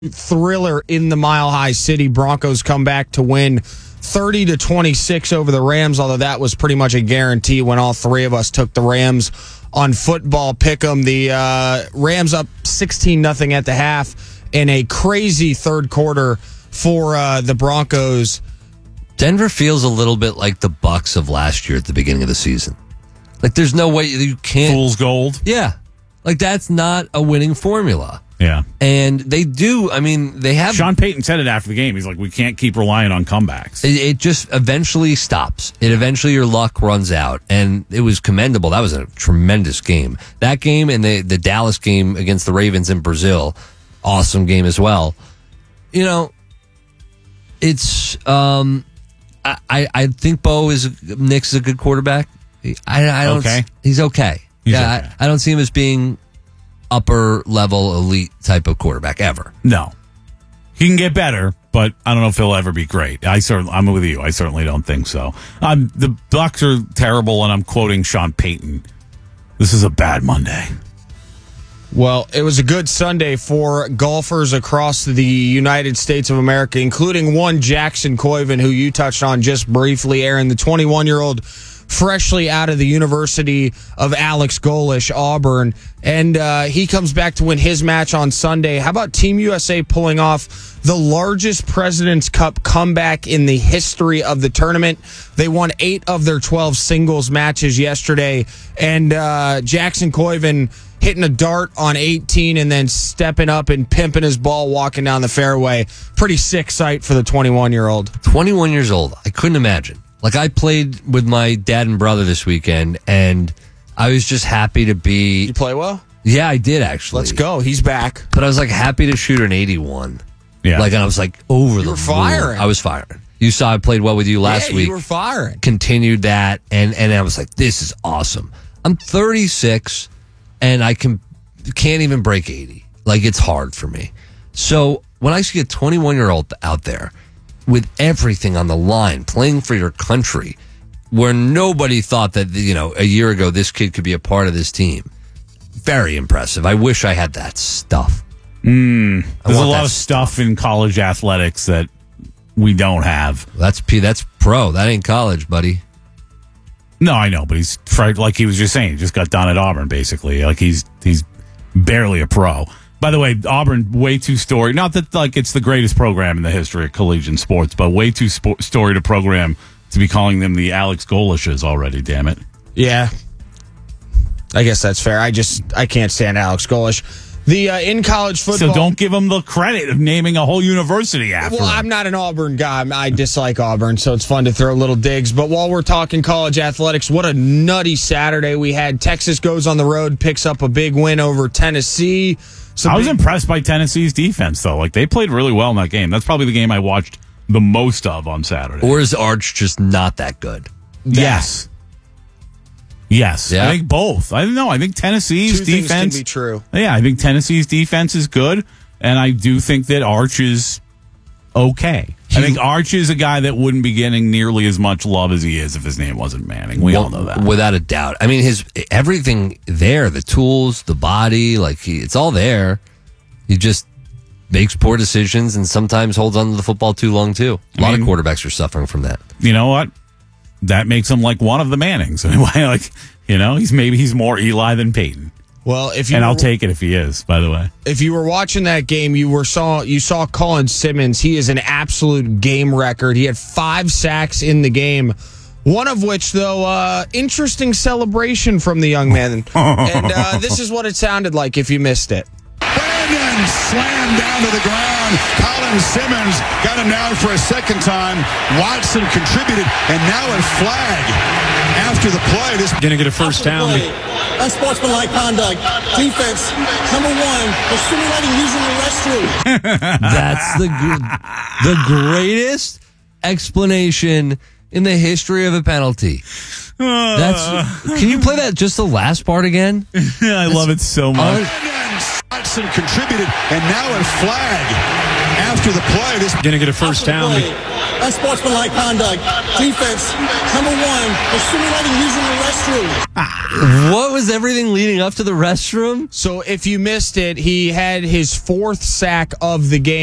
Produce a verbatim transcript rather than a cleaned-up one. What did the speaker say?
thriller in the Mile High City. Broncos come back to win thirty to twenty-six over the Rams, although that was pretty much a guarantee when all three of us took the Rams on Football Pick'em. The uh, Rams up sixteen nothing at the half in a crazy third quarter for uh, the Broncos. Denver feels a little bit like the Bucs of last year at the beginning of the season. Like, there's no way you can't. Fool's gold. Yeah. Like, that's not a winning formula. Yeah. And they do, I mean, they have. Sean Payton said it after the game. He's like, we can't keep relying on comebacks. It, it just eventually stops. It eventually, your luck runs out. And it was commendable. That was a tremendous game. That game and the, the Dallas game against the Ravens in Brazil, awesome game as well. You know, it's, um, I, I, I think Bo is, Nick's a good quarterback. I, I don't, okay. He's okay. He's yeah, okay. I, I don't see him as being upper level elite type of quarterback ever. No. He can get better, but I don't know if he'll ever be great. I certainly, I'm with you. I certainly don't think so. Um, the Bucs are terrible, and I'm quoting Sean Payton. This is a bad Monday. Well, it was a good Sunday for golfers across the United States of America, including one Jackson Koiven, who you touched on just briefly, Aaron, the twenty-one-year-old freshly out of the University of Alex Golesh, Auburn. And uh, he comes back to win his match on Sunday. How about Team U S A pulling off the largest President's Cup comeback in the history of the tournament? They won eight of their twelve singles matches yesterday. And uh, Jackson Koiven hitting a dart on eighteen and then stepping up and pimping his ball walking down the fairway. Pretty sick sight for the twenty-one-year-old. twenty-one years old. I couldn't imagine. Like, I played with my dad and brother this weekend, and I was just happy to be... You play well? Yeah, I did, actually. Let's go. He's back. But I was, like, happy to shoot an eighty-one. Yeah. Like, and I was, like, over you the were firing. moon. I was firing. You saw I played well with you last yeah, week. you were firing. Continued that, and, and I was like, this is awesome. I'm thirty-six, and I can, can't even break eighty. Like, it's hard for me. So when I see a twenty-one-year-old out there with everything on the line, playing for your country, where nobody thought that, you know, a year ago this kid could be a part of this team. Very impressive. I wish I had that stuff. Mm, there's a lot of stuff. stuff in college athletics that we don't have. That's P. That's pro. That ain't college, buddy. No, I know, but he's fried, like he was just saying. He just got done at Auburn, basically. Like he's he's barely a pro. By the way, Auburn, way too storied. Not that like it's the greatest program in the history of collegiate sports, but way too spo- storied a program to be calling them the Alex Goleshes already, damn it. Yeah. I guess that's fair. I just, I can't stand Alex Golesh. The uh, in college football. So don't give him the credit of naming a whole university after Well, him. I'm not an Auburn guy. I dislike Auburn, so it's fun to throw little digs. But while we're talking college athletics, what a nutty Saturday we had. Texas goes on the road, picks up a big win over Tennessee. I was big- impressed by Tennessee's defense, though. Like, they played really well in that game. That's probably the game I watched the most of on Saturday. Or is Arch just not that good? Yes. Yes. Yeah. I think both. I don't know. I think Tennessee's Two defense things can be true. Yeah, I think Tennessee's defense is good, and I do think that Arch is okay. He, I think Arch is a guy that wouldn't be getting nearly as much love as he is if his name wasn't Manning. We well, all know that. Without a doubt. I mean, his everything there, the tools, the body, like he, it's all there. He just makes poor decisions and sometimes holds on to the football too long, too. A lot I mean, of quarterbacks are suffering from that. You know what? That makes him like one of the Mannings. Anyway, like, you know, he's maybe he's more Eli than Peyton. Well, if you and were, I'll take it if he is, by the way. If you were watching that game, you were saw you saw Colin Simmons. He is an absolute game record. He had five sacks in the game. One of which, though, uh, interesting celebration from the young man. And uh, this is what it sounded like if you missed it. Brandon slammed down to the ground. Colin Simmons got him down for a second time. Watson contributed, and now a flag after the play. This going to get a first down. Unsportsmanlike conduct. Defense, number one, for simulating using the restroom. That's the the greatest explanation in the history of a penalty. That's. Can you play that just the last part again? I That's love it so much. Watson contributed, and now a flag after the play. This Going to get a first down. Unsportsmanlike conduct. Defense, number one, for simulating using the restroom. What was everything leading up to the restroom? So if you missed it, he had his fourth sack of the game.